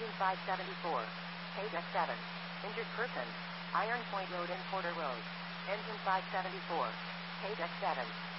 Engine 574. Page X7. Injured person. Iron Point Road and Porter Road. Engine 574. Page X7.